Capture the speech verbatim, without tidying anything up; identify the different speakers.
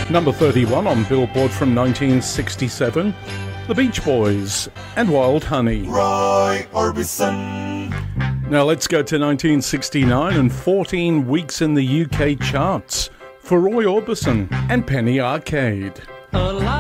Speaker 1: Number thirty-one on Billboard from nineteen sixty-seven, The Beach Boys and Wild Honey.
Speaker 2: Roy Orbison.
Speaker 1: Now let's go to nineteen sixty-nine and fourteen weeks in the U K charts for Roy Orbison and Penny Arcade.